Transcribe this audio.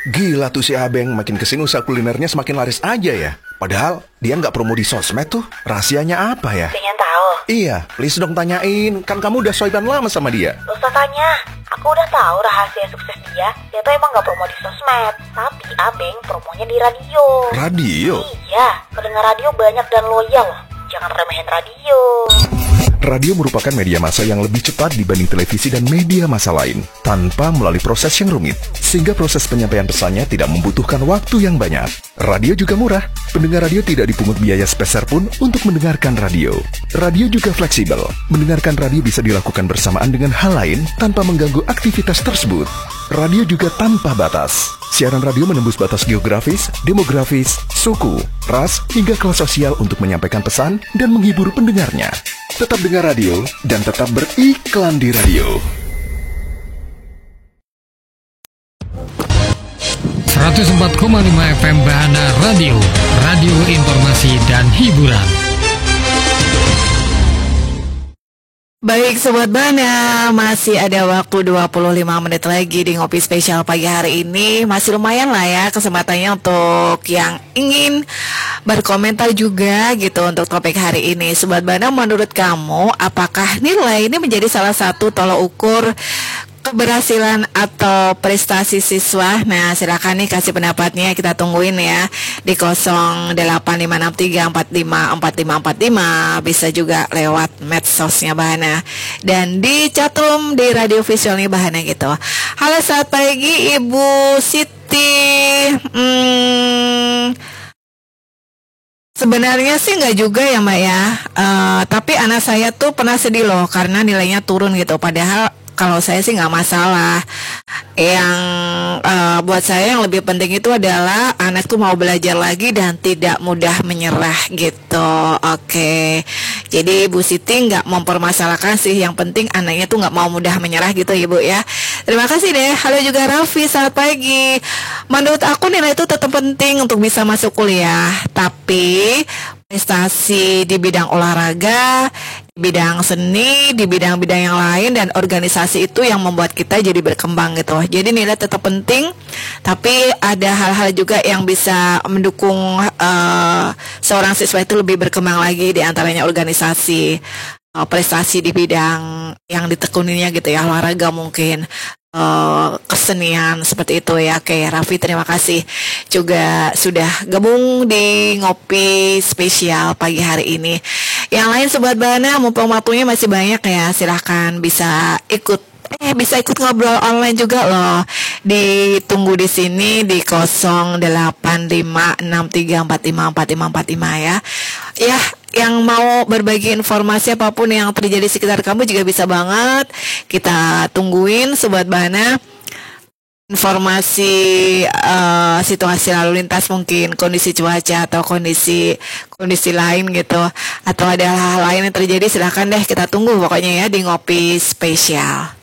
Gila tuh si Abeng, makin kesini usaha kulinernya semakin laris aja ya. Padahal dia nggak promo di sosmed tuh. Rahasianya apa ya? Pengen tahu? Iya, please dong tanyain. Kan kamu udah soiban lama sama dia. Gak usah tanya. Aku udah tahu rahasia sukses dia. Dia tuh emang gak promo di sosmed. Tapi Abeng promonya di radio. Radio? Iya, pendengar radio banyak dan loyal. Jangan remehin radio. Radio merupakan media massa yang lebih cepat dibanding televisi dan media massa lain, tanpa melalui proses yang rumit, sehingga proses penyampaian pesannya tidak membutuhkan waktu yang banyak. Radio juga murah, pendengar radio tidak dipungut biaya sepeser pun untuk mendengarkan radio. Radio juga fleksibel, mendengarkan radio bisa dilakukan bersamaan dengan hal lain tanpa mengganggu aktivitas tersebut. Radio juga tanpa batas. Siaran radio menembus batas geografis, demografis, suku, ras, hingga kelas sosial untuk menyampaikan pesan dan menghibur pendengarnya. Tetap dengar radio dan tetap beriklan di radio. 104,5 FM Bahana Radio, radio informasi dan hiburan. Baik Sobat Bahana, masih ada waktu 25 menit lagi di Ngopi Spesial pagi hari ini. Masih lumayan lah ya kesempatannya untuk yang ingin berkomentar juga gitu untuk topik hari ini. Sobat Bahana, menurut kamu apakah nilai ini menjadi salah satu tolak ukur keberhasilan atau prestasi siswa? Nah, silakan nih kasih pendapatnya, kita tungguin ya di 085853454545, bisa juga lewat medsosnya Bahana dan di chatroom di radio visualnya Bahana gitu. Halo, selamat pagi Ibu Siti. Sebenarnya sih nggak juga ya Mbak ya, tapi anak saya tuh pernah sedih loh karena nilainya turun gitu. Padahal kalau saya sih nggak masalah. Yang buat saya yang lebih penting itu adalah anak tuh mau belajar lagi dan tidak mudah menyerah gitu. Oke. Jadi Bu Siti nggak mempermasalahkan sih. Yang penting anaknya tuh nggak mau mudah menyerah gitu ya Bu ya. Terima kasih deh. Halo juga Raffi, selamat pagi. Menurut aku nilai itu tetap penting untuk bisa masuk kuliah. Tapi prestasi di bidang olahraga, di bidang seni, di bidang-bidang yang lain dan organisasi itu yang membuat kita jadi berkembang gitu. Jadi nilai tetap penting, tapi ada hal-hal juga yang bisa mendukung seorang siswa itu lebih berkembang lagi, di antaranya organisasi, prestasi di bidang yang ditekuninya gitu ya, olahraga mungkin, kesenian seperti itu ya. Oke Raffi, terima kasih juga sudah gabung di Ngopi Spesial pagi hari ini. Yang lain Sobat Bahana, mumpung waktunya masih banyak ya, silahkan bisa ikut ngobrol online juga loh. Ditunggu di sini di 085634545545 ya. Ya, yang mau berbagi informasi apapun yang terjadi di sekitar kamu juga bisa banget. Kita tungguin Sobat Bahana. Informasi situasi lalu lintas, mungkin kondisi cuaca atau kondisi lain gitu, atau ada hal lain yang terjadi, silahkan deh kita tunggu pokoknya ya di Ngopi Spesial.